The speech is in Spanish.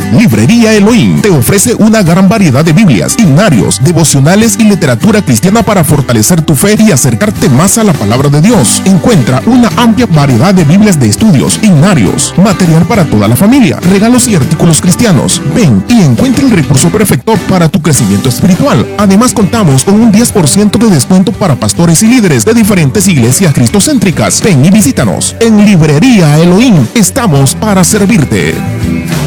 Librería Elohim te ofrece una gran variedad de Biblias, himnarios, devocionales y literatura cristiana para fortalecer tu fe y acercarte más a la palabra de Dios. Encuentra una amplia variedad de Biblias de estudios, himnarios, material para toda la familia, regalos y artículos cristianos. Ven y encuentra el recurso perfecto para tu crecimiento espiritual. Además, contamos con un 10% de descuento para pastores y líderes de diferentes iglesias cristocéntricas. Ven y visítanos. En Librería Elohim estamos para servirte.